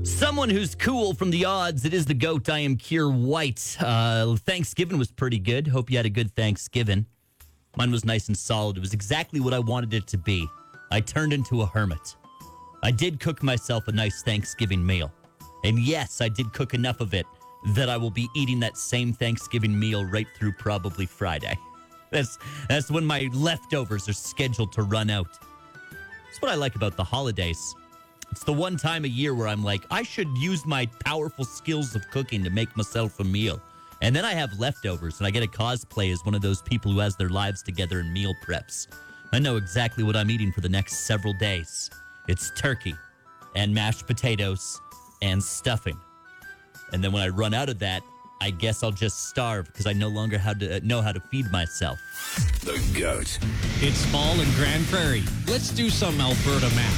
Someone who's cool from the odds. It is the GOAT. I am Keir White. Thanksgiving was pretty good. Hope you had a good Thanksgiving. Mine was nice and solid. It was exactly what I wanted it to be. I turned into a hermit. I did cook myself a nice Thanksgiving meal. And yes, I did cook enough of it that I will be eating that same Thanksgiving meal right through probably Friday. That's when my leftovers are scheduled to run out. That's what I like about the holidays. It's the one time a year where I'm like, I should use my powerful skills of cooking to make myself a meal. And then I have leftovers, and I get to cosplay as one of those people who has their lives together in meal preps. I know exactly what I'm eating for the next several days. It's turkey and mashed potatoes and stuffing. And then when I run out of that, I guess I'll just starve because I no longer know how to feed myself. The GOAT. It's fall in Grand Prairie. Let's do some Alberta math.